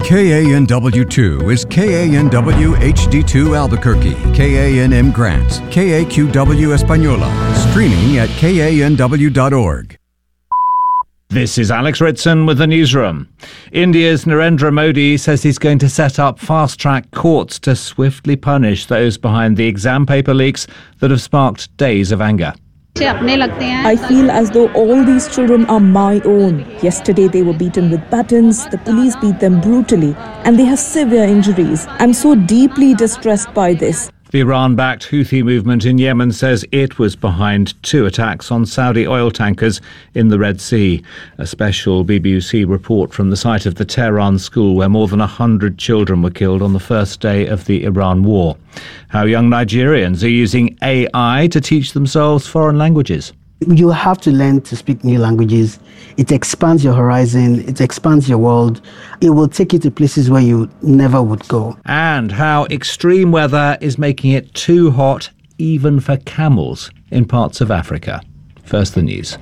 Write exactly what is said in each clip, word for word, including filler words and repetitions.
K A N W two is K A N W H D two Albuquerque, K A N M Grants, K A Q W Española, streaming at K A N W dot org. This is Alex Ritson with the newsroom. India's Narendra Modi says he's going to set up fast-track courts to swiftly punish those behind the exam paper leaks that have sparked days of anger. I feel as though all these children are my own. Yesterday they were beaten with batons, the police beat them brutally, and they have severe injuries. I'm so deeply distressed by this. The Iran-backed Houthi movement in Yemen says it was behind two attacks on Saudi oil tankers in the Red Sea. A special B B C report from the site of the Tehran school where more than one hundred children were killed on the first day of the Iran war. How young Nigerians are using A I to teach themselves foreign languages. You have to learn to speak new languages. It expands your horizon. It expands your world. It will take you to places where you never would go. And how extreme weather is making it too hot even for camels in parts of Africa. First, the news.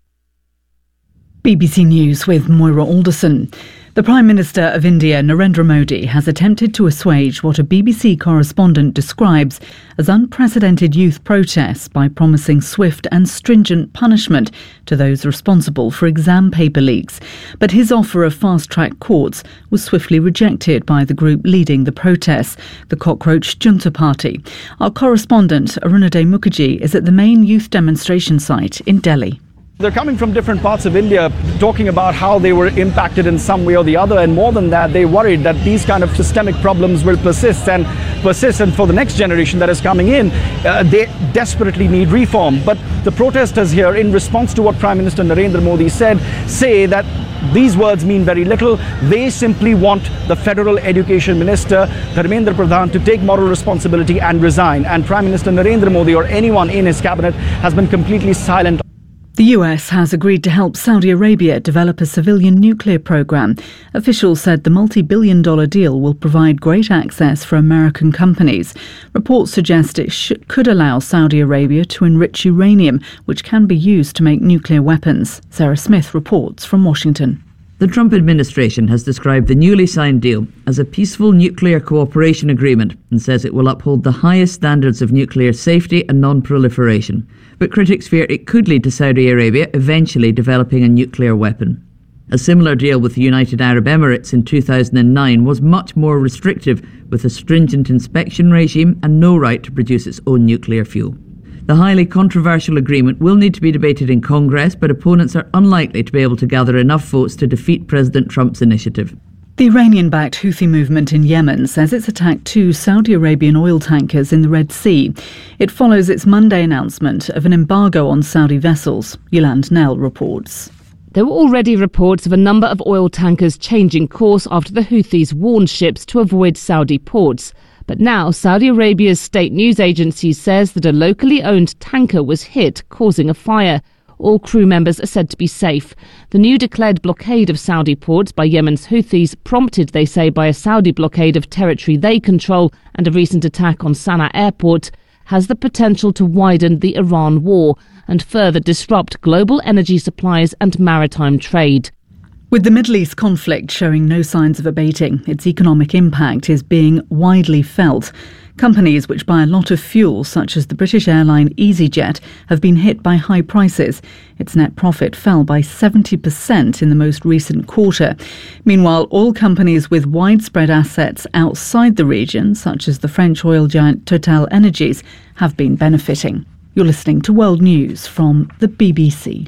B B C News with Moira Alderson. The Prime Minister of India, Narendra Modi, has attempted to assuage what a B B C correspondent describes as unprecedented youth protests by promising swift and stringent punishment to those responsible for exam paper leaks. But his offer of fast-track courts was swiftly rejected by the group leading the protests, the Cockroach Junta Party. Our correspondent, Arunadhay Mukherjee, is at the main youth demonstration site in Delhi. They're coming from different parts of India, talking about how they were impacted in some way or the other. And more than that, they worried that these kind of systemic problems will persist and persist. And for the next generation that is coming in, uh, they desperately need reform. But the protesters here, in response to what Prime Minister Narendra Modi said, say that these words mean very little. They simply want the Federal Education Minister, Dharmendra Pradhan, to take moral responsibility and resign. And Prime Minister Narendra Modi or anyone in his cabinet has been completely silent. The U S has agreed to help Saudi Arabia develop a civilian nuclear program. Officials said the multi-billion dollar deal will provide great access for American companies. Reports suggest it sh- could allow Saudi Arabia to enrich uranium, which can be used to make nuclear weapons. Sarah Smith reports from Washington. The Trump administration has described the newly signed deal as a peaceful nuclear cooperation agreement and says it will uphold the highest standards of nuclear safety and non-proliferation. But critics fear it could lead to Saudi Arabia eventually developing a nuclear weapon. A similar deal with the United Arab Emirates in two thousand nine was much more restrictive, with a stringent inspection regime and no right to produce its own nuclear fuel. The highly controversial agreement will need to be debated in Congress, but opponents are unlikely to be able to gather enough votes to defeat President Trump's initiative. The Iranian-backed Houthi movement in Yemen says it's attacked two Saudi Arabian oil tankers in the Red Sea. It follows its Monday announcement of an embargo on Saudi vessels. Yolande Nell reports. There were already reports of a number of oil tankers changing course after the Houthis warned ships to avoid Saudi ports. But now Saudi Arabia's state news agency says that a locally owned tanker was hit, causing a fire. All crew members are said to be safe. The new declared blockade of Saudi ports by Yemen's Houthis, prompted, they say, by a Saudi blockade of territory they control and a recent attack on Sana'a airport, has the potential to widen the Iran war and further disrupt global energy supplies and maritime trade. With the Middle East conflict showing no signs of abating, its economic impact is being widely felt. Companies which buy a lot of fuel, such as the British airline EasyJet, have been hit by high prices. Its net profit fell by seventy percent in the most recent quarter. Meanwhile, oil companies with widespread assets outside the region, such as the French oil giant Total Energies, have been benefiting. You're listening to World News from the B B C.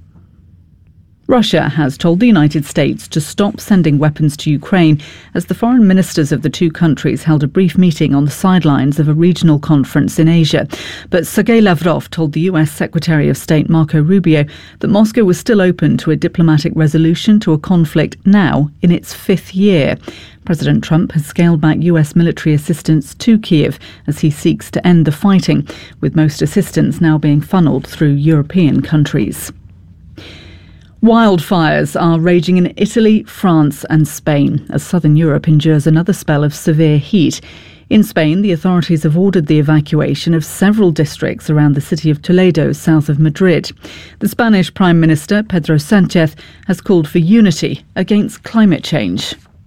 Russia has told the United States to stop sending weapons to Ukraine as the foreign ministers of the two countries held a brief meeting on the sidelines of a regional conference in Asia. But Sergei Lavrov told the U S Secretary of State Marco Rubio that Moscow was still open to a diplomatic resolution to a conflict now in its fifth year. President Trump has scaled back U S military assistance to Kyiv as he seeks to end the fighting, with most assistance now being funneled through European countries. Wildfires are raging in Italy, France and Spain as southern Europe endures another spell of severe heat. In Spain, the authorities have ordered the evacuation of several districts around the city of Toledo, south of Madrid. The Spanish Prime Minister, Pedro Sánchez, has called for unity against climate change.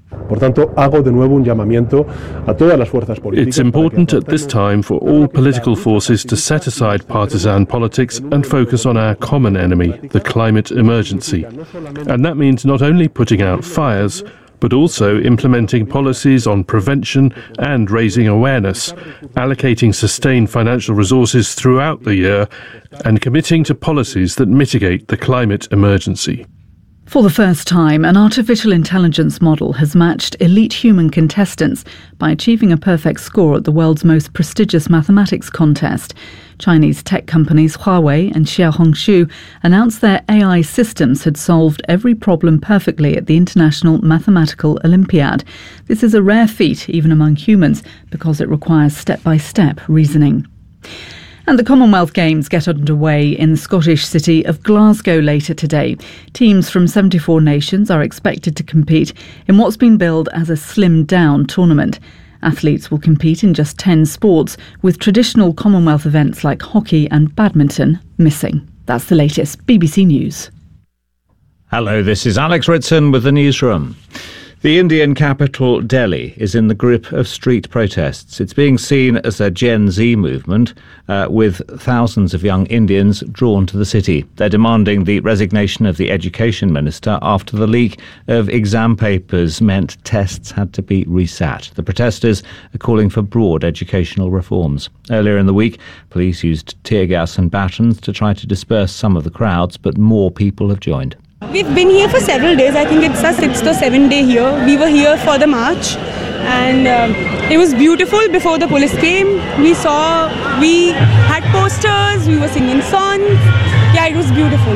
It's important at this time for all political forces to set aside partisan politics and focus on our common enemy, the climate emergency. And that means not only putting out fires, but also implementing policies on prevention and raising awareness, allocating sustained financial resources throughout the year, and committing to policies that mitigate the climate emergency. For the first time, an artificial intelligence model has matched elite human contestants by achieving a perfect score at the world's most prestigious mathematics contest. Chinese tech companies Huawei and Xiaohongshu announced their A I systems had solved every problem perfectly at the International Mathematical Olympiad. This is a rare feat, even among humans, because it requires step-by-step reasoning. And the Commonwealth Games get underway in the Scottish city of Glasgow later today. Teams from seventy-four nations are expected to compete in what's been billed as a slimmed-down tournament. Athletes will compete in just ten sports, with traditional Commonwealth events like hockey and badminton missing. That's the latest. B B C News. Hello, this is Alex Ritson with the newsroom. The Indian capital, Delhi, is in the grip of street protests. It's being seen as a Gen Z movement, uh, with thousands of young Indians drawn to the city. They're demanding the resignation of the education minister after the leak of exam papers meant tests had to be resat. The protesters are calling for broad educational reforms. Earlier in the week, police used tear gas and batons to try to disperse some of the crowds, but more people have joined. We've been here for several days. I think it's our sixth or seventh day here. We were here for the march, and uh, it was beautiful before the police came. We saw, we had posters, we were singing songs. Yeah, it was beautiful.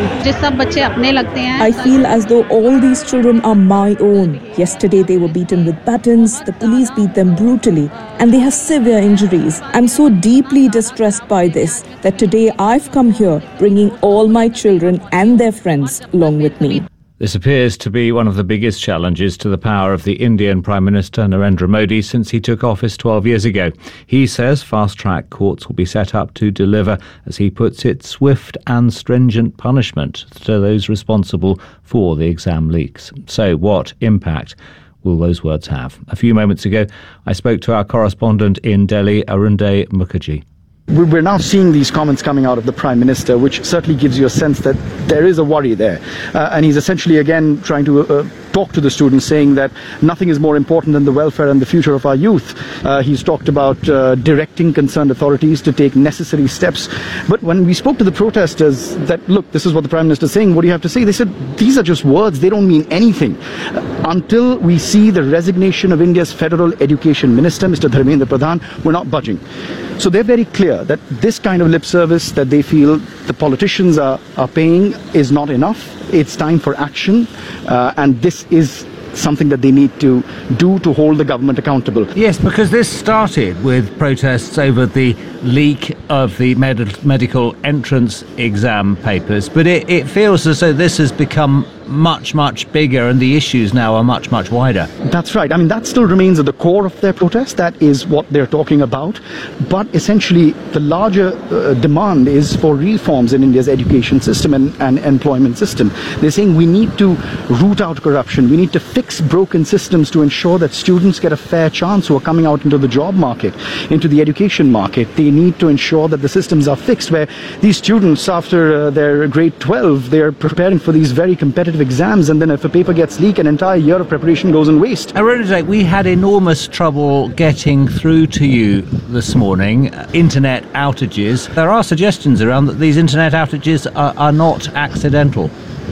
I feel as though all these children are my own. Yesterday they were beaten with batons, the police beat them brutally, and they have severe injuries. I'm so deeply distressed by this that today I've come here bringing all my children and their friends along with me. This appears to be one of the biggest challenges to the power of the Indian Prime Minister Narendra Modi since he took office twelve years ago. He says fast-track courts will be set up to deliver, as he puts it, swift and stringent punishment to those responsible for the exam leaks. So what impact will those words have? A few moments ago, I spoke to our correspondent in Delhi, Arunday Mukherjee. We're now seeing these comments coming out of the Prime Minister, which certainly gives you a sense that there is a worry there. Uh, and he's essentially again trying to uh, talk to the students, saying that nothing is more important than the welfare and the future of our youth. Uh, he's talked about uh, directing concerned authorities to take necessary steps. But when we spoke to the protesters that, look, this is what the Prime Minister is saying, what do you have to say? They said, these are just words, they don't mean anything. Uh, until we see the resignation of India's Federal Education Minister, Mister Dharmendra Pradhan, we're not budging. So they're very clear that this kind of lip service that they feel the politicians are, are paying is not enough. It's time for action, uh, and this is something that they need to do to hold the government accountable. Yes, because this started with protests over the leak of the med- medical entrance exam papers, but it, it feels as though this has become much, much bigger, and the issues now are much, much wider. That's right. I mean, that still remains at the core of their protest. That is what they're talking about. But essentially, the larger uh, demand is for reforms in India's education system and, and employment system. They're saying we need to root out corruption. We need to fix broken systems to ensure that students get a fair chance who are coming out into the job market, into the education market. They need to ensure that the systems are fixed, where these students, after uh, their grade twelve, they're preparing for these very competitive exams, and then if a paper gets leaked, an entire year of preparation goes in waste. Arunday, we had enormous trouble getting through to you this morning. Uh, internet outages. There are suggestions around that these internet outages are, are not accidental.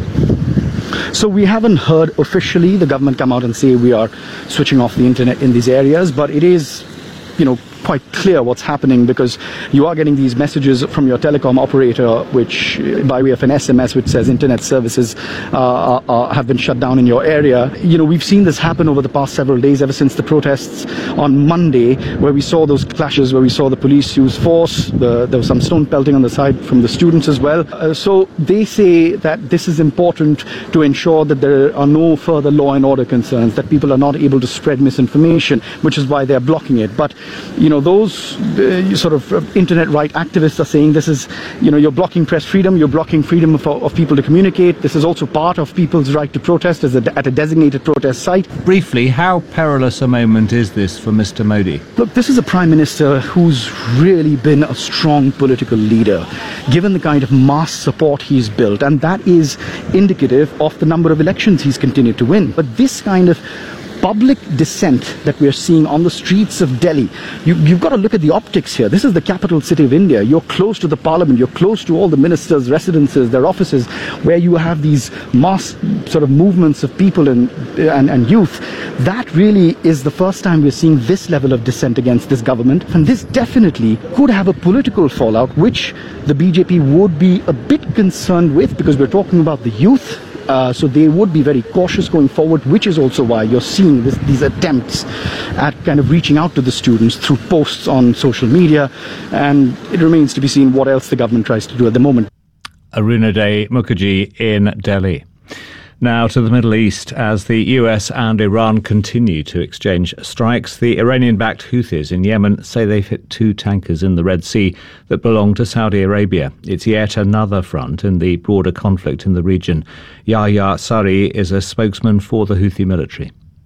So we haven't heard officially the government come out and say we are switching off the internet in these areas, but it is, you know, quite clear what's happening, because you are getting these messages from your telecom operator, which by way of an S M S, which says internet services uh, are, are, have been shut down in your area. You know, we've seen this happen over the past several days, ever since the protests on Monday, where we saw those clashes, where we saw the police use force. The, there was some stone pelting on the side from the students as well. Uh, so they say that this is important to ensure that there are no further law and order concerns, that people are not able to spread misinformation, which is why they're blocking it. But, you know, know, those uh, sort of uh, internet right activists are saying this is, you know, you're blocking press freedom, you're blocking freedom of, of people to communicate. This is also part of people's right to protest as a, at a designated protest site. Briefly, how perilous a moment is this for Mister Modi? Look, this is a prime minister who's really been a strong political leader, given the kind of mass support he's built, and that is indicative of the number of elections he's continued to win. But this kind of public dissent that we're seeing on the streets of Delhi, you, you've got to look at the optics here. This is the capital city of India. You're close to the parliament, you're close to all the ministers' residences, their offices, where you have these mass sort of movements of people and, and, and youth. That really is the first time we're seeing this level of dissent against this government. And this definitely could have a political fallout, which the B J P would be a bit concerned with, because we're talking about the youth. Uh, so they would be very cautious going forward, which is also why you're seeing this, these attempts at kind of reaching out to the students through posts on social media. And it remains to be seen what else the government tries to do at the moment. Arunadhay Mukherjee in Delhi. Now to the Middle East. As the U S and Iran continue to exchange strikes, the Iranian-backed Houthis in Yemen say they've hit two tankers in the Red Sea that belong to Saudi Arabia. It's yet another front in the broader conflict in the region. Yahya Sari is a spokesman for the Houthi military.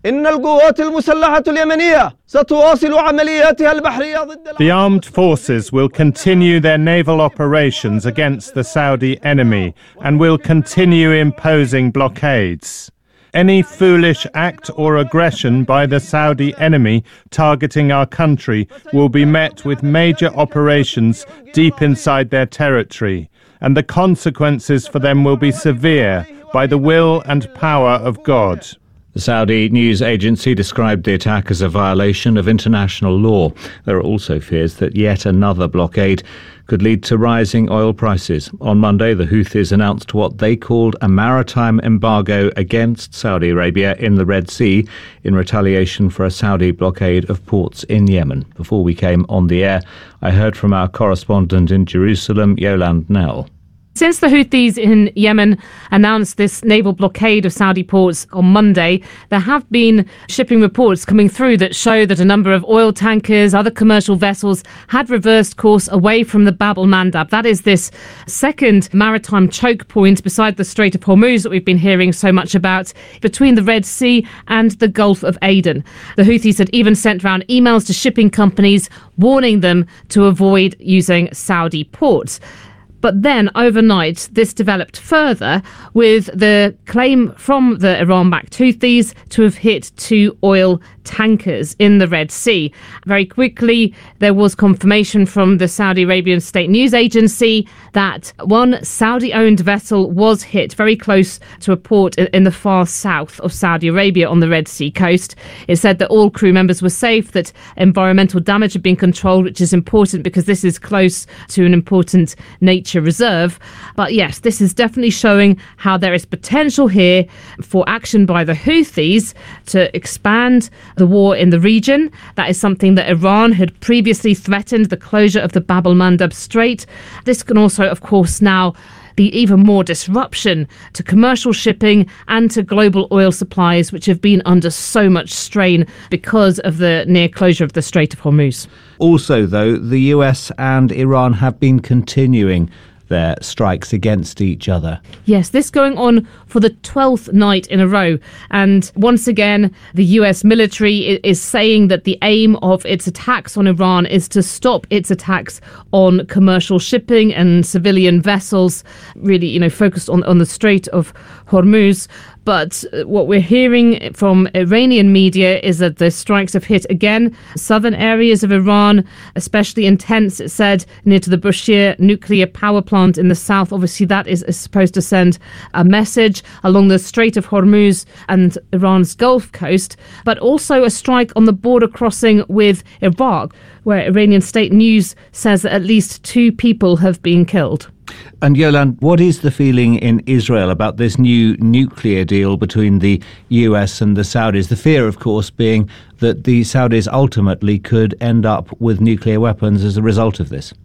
The armed forces will continue their naval operations against the Saudi enemy and will continue imposing blockades. Any foolish act or aggression by the Saudi enemy targeting our country will be met with major operations deep inside their territory, and the consequences for them will be severe by the will and power of God. The Saudi news agency described the attack as a violation of international law. There are also fears that yet another blockade could lead to rising oil prices. On Monday, the Houthis announced what they called a maritime embargo against Saudi Arabia in the Red Sea in retaliation for a Saudi blockade of ports in Yemen. Before we came on the air, I heard from our correspondent in Jerusalem, Yolande Knell. Since the Houthis in Yemen announced this naval blockade of Saudi ports on Monday, there have been shipping reports coming through that show that a number of oil tankers, other commercial vessels, had reversed course away from the Bab el-Mandab. That is this second maritime choke point beside the Strait of Hormuz that we've been hearing so much about, between the Red Sea and the Gulf of Aden. The Houthis had even sent round emails to shipping companies warning them to avoid using Saudi ports. But then overnight, this developed further with the claim from the Iran-backed Houthis to have hit two oil tankers in the Red Sea. Very quickly, there was confirmation from the Saudi Arabian state news agency that one Saudi-owned vessel was hit very close to a port in the far south of Saudi Arabia on the Red Sea coast. It said that all crew members were safe, that environmental damage had been controlled, which is important because this is close to an important nature reserve. But yes, this is definitely showing how there is potential here for action by the Houthis to expand the war in the region. That is something that Iran had previously threatened, the closure of the Bab el-Mandab Strait. This can also, of course, now be even more disruption to commercial shipping and to global oil supplies, which have been under so much strain because of the near closure of the Strait of Hormuz. Also, though, the U S and Iran have been continuing their strikes against each other. Yes, this going on for the twelfth night in a row. And once again, the U S military is saying that the aim of its attacks on Iran is to stop its attacks on commercial shipping and civilian vessels, really, you know, focused on, on the Strait of Hormuz. But what we're hearing from Iranian media is that the strikes have hit again southern areas of Iran, especially intense, it said, near to the Bushehr nuclear power plant in the south. Obviously, that is, is supposed to send a message along the Strait of Hormuz and Iran's Gulf coast, but also a strike on the border crossing with Iraq, where Iranian state news says that at least two people have been killed. And Yolande, what is the feeling in Israel about this new nuclear deal between the U S and the Saudis? The fear, of course, being that the Saudis ultimately could end up with nuclear weapons as a result of this.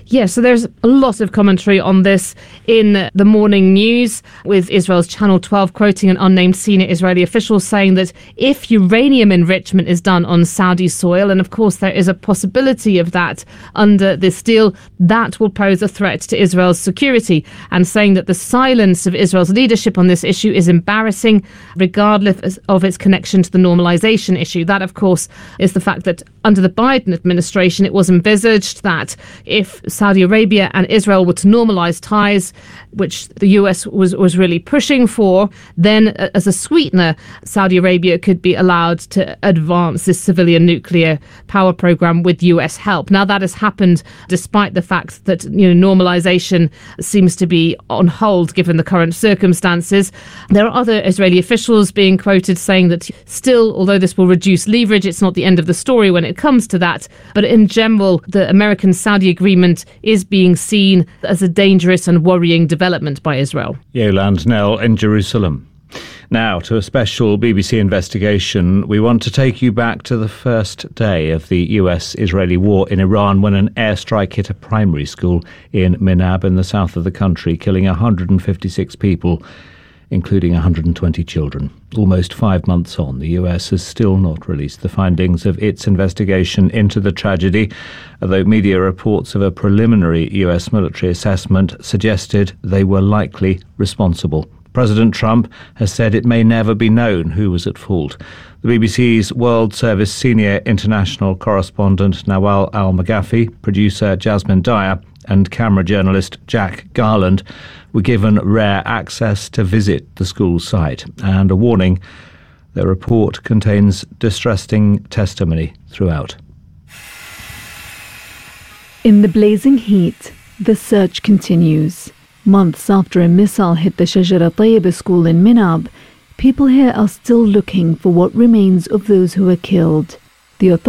Yeah, so there's a lot of commentary on this in the morning news, with Israel's Channel twelve quoting an unnamed senior Israeli official saying that if uranium enrichment is done on Saudi soil, and of course there is a possibility of that under this deal, that will pose a threat to Israel's security, and saying that the silence of Israel's leadership on this issue is embarrassing, regardless of its connection to the normalization issue. That, of course, is the fact that under the Biden administration, it was envisaged that if Saudi Arabia and Israel were to normalize ties, which the U S was, was really pushing for, then uh, as a sweetener, Saudi Arabia could be allowed to advance this civilian nuclear power program with U S help. Now, that has happened despite the fact that, you know, normalization seems to be on hold given the current circumstances. There are other Israeli officials being quoted saying that still, although this will reduce leverage, it's not the end of the story when it comes to that. But in general, the American-Saudi agreement is being seen as a dangerous and worrying development by Israel. Yolande Knell in Jerusalem. Now, to a special B B C investigation, we want to take you back to the first day of the U S-Israeli war in Iran, when an airstrike hit a primary school in Minab in the south of the country, killing one hundred fifty-six people, including one hundred twenty children. Almost five months on, the U S has still not released the findings of its investigation into the tragedy, although media reports of a preliminary U S military assessment suggested they were likely responsible. President Trump has said it may never be known who was at fault. The B B C's World Service senior international correspondent Nawal Al-Maghafi, producer Jasmine Dyer, and camera journalist Jack Garland were given rare access to visit the school site, and a warning: their report contains distressing testimony throughout. In the blazing heat, the search continues. Months after a missile hit the Shajara Tayyib school in Minab, people here are still looking for what remains of those who were killed. The authorities